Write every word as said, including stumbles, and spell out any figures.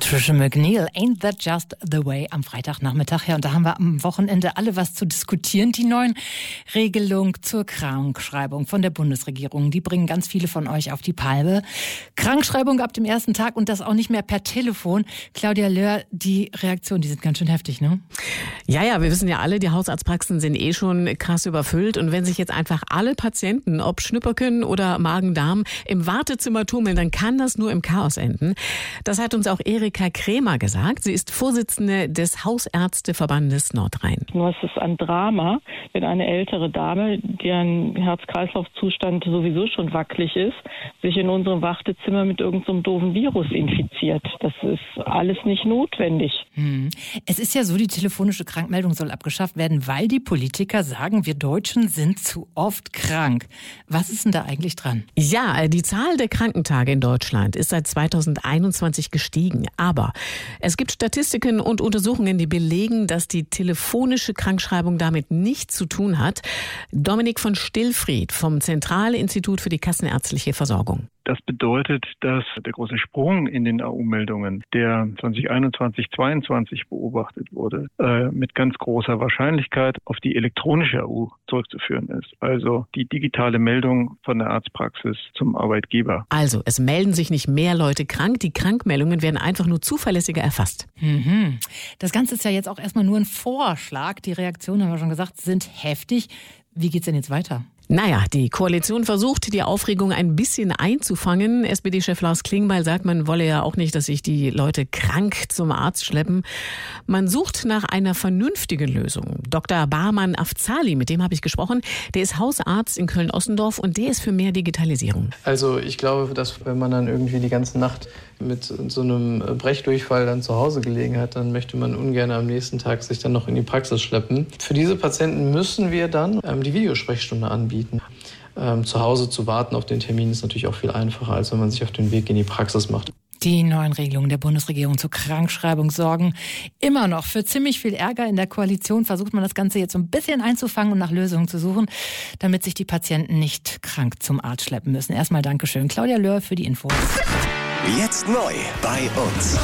Trisha McNeil, Ain't That Just the Way, am Freitagnachmittag. Ja, und da haben wir am Wochenende alle was zu diskutieren. Die neuen Regelungen zur Krankschreibung von der Bundesregierung, die bringen ganz viele von euch auf die Palme. Krankschreibung ab dem ersten Tag und das auch nicht mehr per Telefon. Claudia Löhr, die Reaktionen, die sind ganz schön heftig, ne? Ja, ja, wir wissen ja alle, die Hausarztpraxen sind eh schon krass überfüllt. Und wenn sich jetzt einfach alle Patienten, ob Schnüpperken oder Magen-Darm, im Wartezimmer tummeln, dann kann das nur im Chaos enden. Das hat uns auch Erika Kremer gesagt. Sie ist Vorsitzende des Hausärzteverbandes Nordrhein. Nur es ist ein Drama, wenn eine ältere Dame, deren Herz-Kreislauf-Zustand sowieso schon wackelig ist, sich in unserem Wartezimmer mit irgendeinem so doofen Virus infiziert. Das ist alles nicht notwendig. Hm. Es ist ja so, die telefonische Krankmeldung soll abgeschafft werden, weil die Politiker sagen, wir Deutschen sind zu oft krank. Was ist denn da eigentlich dran? Ja, die Zahl der Krankentage in Deutschland ist seit zweitausendeinundzwanzig gestiegen. Aber es gibt Statistiken und Untersuchungen, die belegen, dass die telefonische Krankschreibung damit nichts zu tun hat. Dominik von Stillfried vom Zentralinstitut für die kassenärztliche Versorgung. Das bedeutet, dass der große Sprung in den A U-Meldungen, der zwanzig einundzwanzig zweiundzwanzig beobachtet wurde, äh, mit ganz großer Wahrscheinlichkeit auf die elektronische A U zurückzuführen ist. Also die digitale Meldung von der Arztpraxis zum Arbeitgeber. Also es melden sich nicht mehr Leute krank, die Krankmeldungen werden einfach nur zuverlässiger erfasst. Mhm. Das Ganze ist ja jetzt auch erstmal nur ein Vorschlag. Die Reaktionen, haben wir schon gesagt, sind heftig. Wie geht's denn jetzt weiter? Naja, die Koalition versucht, die Aufregung ein bisschen einzufangen. S P D-Chef Lars Klingbeil sagt, man wolle ja auch nicht, dass sich die Leute krank zum Arzt schleppen. Man sucht nach einer vernünftigen Lösung. Doktor Barman Afzali, mit dem habe ich gesprochen, der ist Hausarzt in Köln-Ossendorf und der ist für mehr Digitalisierung. Also ich glaube, dass wenn man dann irgendwie die ganze Nacht mit so einem Brechdurchfall dann zu Hause gelegen hat, dann möchte man ungern am nächsten Tag sich dann noch in die Praxis schleppen. Für diese Patienten müssen wir dann ähm, die Videosprechstunde anbieten. Ähm, zu Hause zu warten auf den Termin ist natürlich auch viel einfacher, als wenn man sich auf den Weg in die Praxis macht. Die neuen Regelungen der Bundesregierung zur Krankschreibung sorgen immer noch für ziemlich viel Ärger in der Koalition. Versucht man das Ganze jetzt so ein bisschen einzufangen und nach Lösungen zu suchen, damit sich die Patienten nicht krank zum Arzt schleppen müssen. Erstmal Dankeschön, Claudia Löhr, für die Infos. Jetzt neu bei uns.